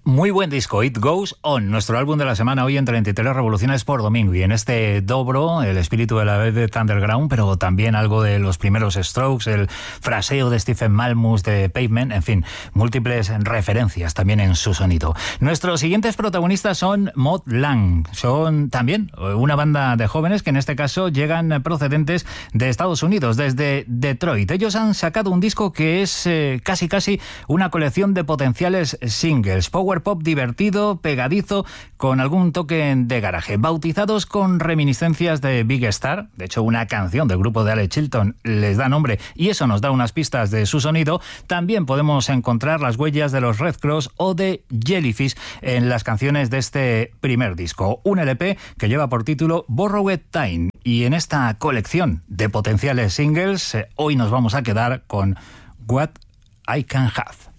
Muy buen disco, It Goes On, nuestro álbum de la semana hoy en 33 revoluciones por domingo. Y en este dobro, el espíritu de la Velvet Underground, pero también algo de los primeros Strokes, el fraseo de Stephen Malmus de Pavement, en fin, múltiples referencias también en su sonido. Nuestros siguientes protagonistas son Mod Lang. Son también una banda de jóvenes que en este caso llegan procedentes de Estados Unidos, desde Detroit. Ellos han sacado un disco que es casi una colección de potenciales singles. Power pop divertido, pegadizo, con algún toque de garaje, bautizados con reminiscencias de Big Star. De hecho, una canción del grupo de Alex Chilton les da nombre y eso nos da unas pistas de su sonido. También podemos encontrar las huellas de los Red Cross o de Jellyfish en las canciones de este primer disco, un LP que lleva por título Borrowed Time. Y en esta colección de potenciales singles, hoy nos vamos a quedar con What I Can Have.